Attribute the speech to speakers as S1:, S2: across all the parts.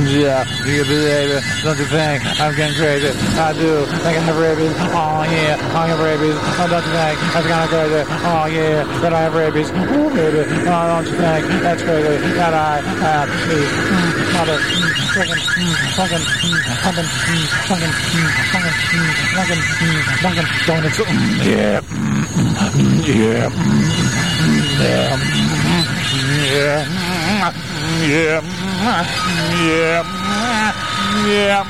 S1: Yeah, you believe it. Don't you think I'm getting crazy? I do. Think I have rabies. Oh yeah, I have rabies. Oh, don't you think that's kind of crazy? Oh yeah, that I have rabies. Oh baby, oh, don't you think that's crazy? That I have these mother freaking fucking donuts. Yeah, yeah, yeah, yeah, yeah,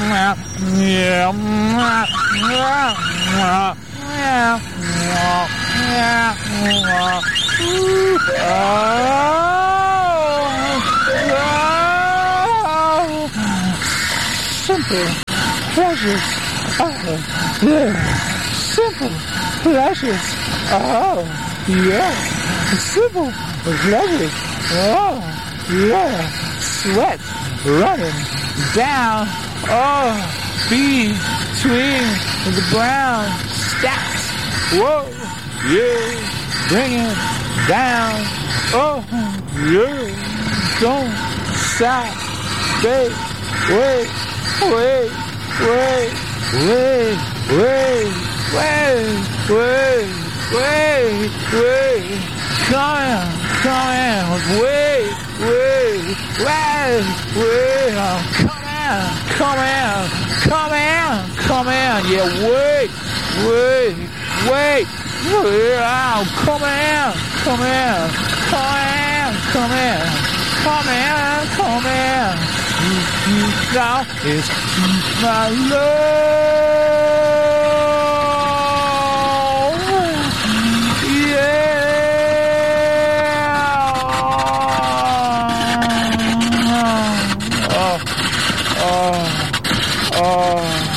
S1: simple pleasures. Oh, yeah. Simple pleasures. Oh, yeah. Simple pleasures. Oh, yeah. Sweat running down. Oh, between the brown stacks. Whoa, yeah. Bring it down. Oh, yeah. Don't stop. Wait, wait, wait, wait, wait, wait, wait, wait, wait, wait. Come in, wait, wait, wait, wait. Come in. Yeah, wait, wait, wait. Oh, come in. Now is my love. Yeah. Oh.